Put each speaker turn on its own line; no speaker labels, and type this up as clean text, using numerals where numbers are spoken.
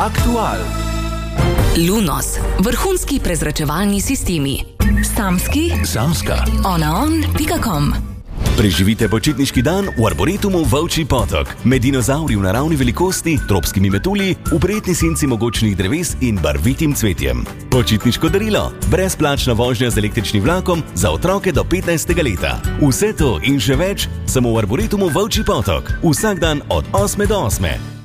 Aktual.
Lunos, vrhunski prezračevalni sistemi. Samska. onaon.com.
Preživite počitniški dan v Arboretumu Volčji Potok. Med dinozavri v naravni velikosti, tropskimi metulji, v prijetni senci mogočnih dreves in barvitim cvetjem. Počitniško darilo, brezplačna vožnja z električnim vlakom za otroke do 15. leta. Vse to in še več samo v Arboretumu Volčji Potok. Vsak dan od 8 do 8.